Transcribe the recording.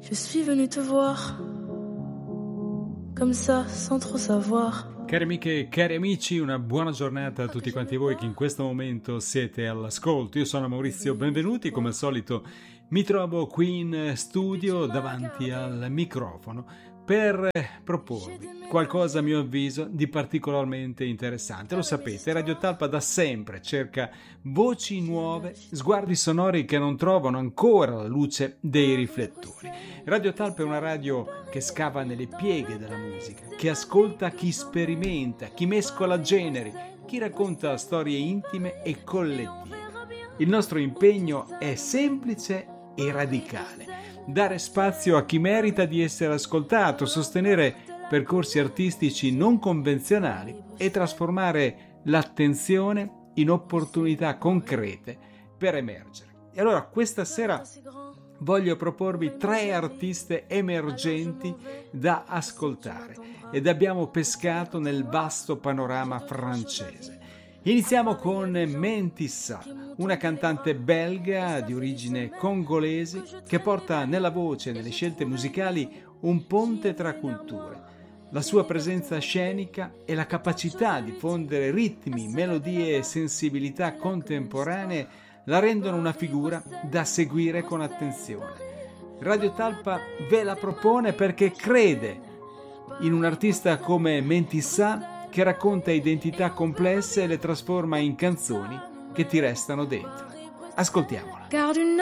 Je suis venue te voir, comme ça, sans trop savoir. Cari amiche e cari amici, una buona giornata a tutti quanti voi che in questo momento siete all'ascolto. Io sono Maurizio, benvenuti. Come al solito mi trovo qui in studio davanti al microfono per proporvi qualcosa, a mio avviso, di particolarmente interessante. Lo sapete, Radio Talpa da sempre cerca voci nuove, sguardi sonori che non trovano ancora la luce dei riflettori. Radio Talpa è una radio che scava nelle pieghe della musica, che ascolta chi sperimenta, chi mescola generi, chi racconta storie intime e collettive. Il nostro impegno è semplice e radicale: dare spazio a chi merita di essere ascoltato, sostenere percorsi artistici non convenzionali e trasformare l'attenzione in opportunità concrete per emergere. E allora questa sera voglio proporvi 3 artiste emergenti da ascoltare ed abbiamo pescato nel vasto panorama francese. Iniziamo con Mentissa, una cantante belga di origine congolese che porta nella voce e nelle scelte musicali un ponte tra culture. La sua presenza scenica e la capacità di fondere ritmi, melodie e sensibilità contemporanee la rendono una figura da seguire con attenzione. Radio Talpa ve la propone perché crede in un artista come Mentissa, che racconta identità complesse e le trasforma in canzoni che ti restano dentro. Ascoltiamola. Garde une